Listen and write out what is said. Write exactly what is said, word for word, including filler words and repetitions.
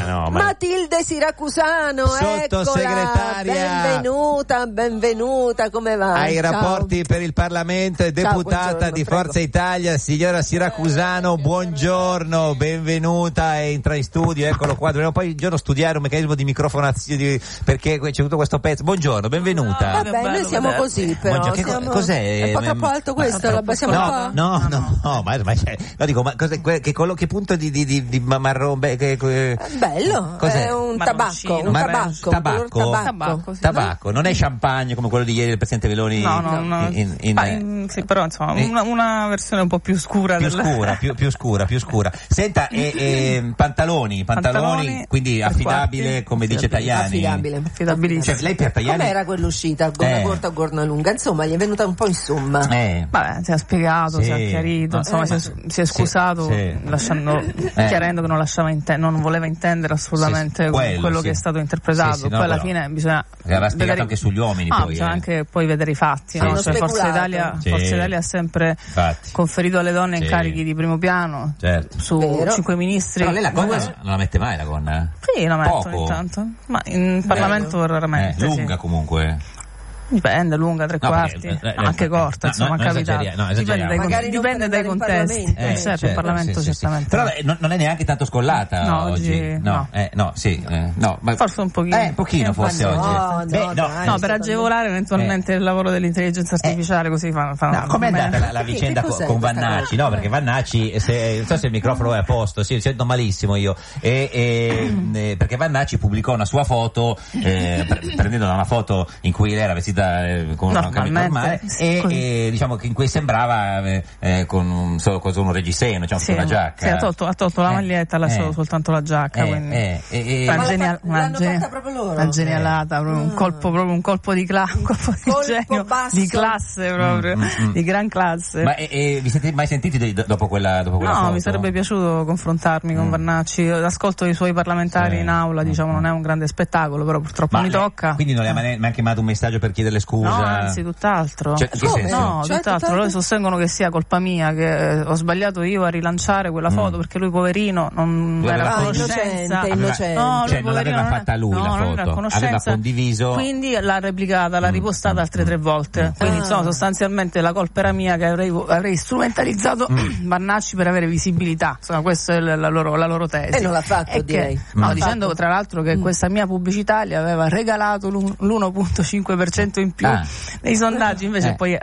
no, ma... Matilde Siracusano, sottosegretaria, eccola, benvenuta, benvenuta, come va? ai Ciao. rapporti per il Parlamento e deputata Ciao, di prego. Forza Italia, signora Siracusano, buongiorno, benvenuta, entra in studio, eccolo qua, dobbiamo poi un giorno studiare un meccanismo di microfonazione perché c'è tutto questo pezzo. Buongiorno, benvenuta. Vabbè, noi siamo bello. così, però Buongiorno, che siamo... co- cos'è? È un po' troppo alto questo, lo abbassiamo un po'? No, no, no, no, ma, ma no, dico, ma cos'è, que- che, collo- che punto di, di, di, di marrone? Che, che, Bello, cos'è? è un tabacco, un Ma- tabacco, tabacco? un color Tabacco, sì. Tabacco, non è champagne come quello di ieri del Presidente Meloni? No, no, no. In, in, Ah, in- sì, però insomma in- una, una versione un po' più scura. più del... scura, più, più scura, più scura. Senta, e, e, pantaloni, pantaloni, Pantaloni, quindi tre affidabile, quarti. come dice Tajani. affidabile. Affidabilissimo. Cioè, lei per Tajani... Com'era quell'uscita? Gonna Eh. corta o gonna lunga? Insomma, gli è venuta un po' in somma. Eh. Vabbè, si è spiegato, Sì. si è chiarito, No, insomma, eh, si, è, ma- si è scusato, sì, sì. lasciando, Eh. chiarendo che non lasciava inte- non voleva intendere assolutamente Sì, quello, quello, sì. che è stato interpretato. Sì, sì, no, poi alla però- fine bisogna Aveva spiegato vedere anche sugli uomini, ah, poi, bisogna eh. anche poi vedere i fatti. Sì. No? Hanno Cioè, Forza speculato. Italia, Sì. Forza Italia ha sempre Infatti. conferito alle donne Sì. incarichi di primo piano Certo. su Vero. cinque ministri. Però lei la gonna Due- non la mette mai la gonna? Sì, la metto Poco. ogni tanto, ma in Parlamento Eh, raramente. lunga sì. comunque. Dipende, lunga, tre No, quarti, perché, eh, eh, anche no, corta, no, insomma, no, capita. esageriamo, no, Dipende esageriamo. dai, Magari non dipende per dai andare in contesti. Parlamento. Eh, certo, certo, in Parlamento sì, sì, sì. certamente. Però eh, non, non è neanche tanto scollata No, oggi. oggi No, no. eh, no, sì, eh, no, ma Forse un pochino. Eh, un pochino forse Ma no, oggi. no, Beh, dai. No, per agevolare eventualmente il lavoro dell'intelligenza artificiale, così fa, fa No, com'è andata la, la Che- vicenda che con, cos'è con questa Vannacci? cosa? No, perché Vannacci, se, non so se il microfono è a posto, sì, sento malissimo io. E, e, eh, perché Vannacci pubblicò una sua foto, eh, pre- prendendo una foto in cui lei era vestita eh, con una camicia Normalmente, normale, sì, e, così. e diciamo che in cui sembrava eh, eh, con un, solo con un reggiseno, diciamo, Sì, con una giacca. sì, ha tolto, ha tolto la Eh, maglietta, ha lasciato eh, soltanto la giacca. eh, quindi eh, eh, eh, una, Ma l'ha genial- fatta- una l'hanno ge- fatta proprio loro? una genialata, proprio un colpo, proprio un colpo di, cla- un colpo di Colpo genio, basso. di classe proprio, Mm, mm, mm. di gran classe. Ma e, e vi siete mai sentiti de- dopo quella, dopo quella No, foto? mi sarebbe piaciuto confrontarmi con Mm. Vannacci. L'ascolto dei suoi parlamentari Sì. in aula, diciamo, Mm. non è un grande spettacolo, però purtroppo Ma mi le- tocca. Quindi non le ha mai neanche mandato un messaggio per chiederle scusa? No, anzi, tutt'altro. Cioè, in che Come? senso? No, Cioè, tutt'altro. tutt'altro? Loro sostengono che sia colpa mia, che eh, ho sbagliato io a rilanciare quella foto, Mm. perché lui poverino non Lui era aveva a Ah, conoscenza. innocente, Aveva- innocente. No, lui Cioè, non poverino l'aveva è- fatta lui no, la non era a foto, conoscenza. aveva condiviso. Quindi l'ha replicata, l'ha Mm, ripostata mm, altre mm. tre volte. Quindi Ah. insomma, sostanzialmente la colpa era mia, che avrei, avrei strumentalizzato Mm. Vannacci per avere visibilità. Insomma, questa è la, la loro, la loro tesi. E non l'ha fatto, E che- direi. No, Mm. dicendo Fatto. tra l'altro che questa mia pubblicità gli aveva regalato l'uno virgola cinque per cento in più Ah. nei sondaggi, invece Eh. poi